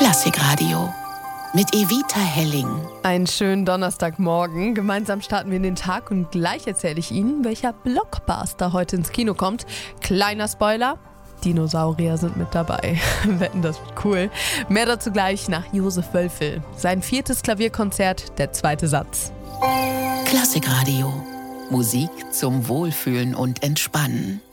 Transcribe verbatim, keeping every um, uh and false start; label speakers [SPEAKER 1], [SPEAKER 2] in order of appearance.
[SPEAKER 1] Klassikradio mit Evita Helling.
[SPEAKER 2] Einen schönen Donnerstagmorgen. Gemeinsam starten wir in den Tag und gleich erzähle ich Ihnen, welcher Blockbuster heute ins Kino kommt. Kleiner Spoiler: Dinosaurier sind mit dabei. Wetten, das wird cool. Mehr dazu gleich nach Josef Wölfel. Sein viertes Klavierkonzert, der zweite Satz.
[SPEAKER 1] Klassikradio. Musik zum Wohlfühlen und Entspannen.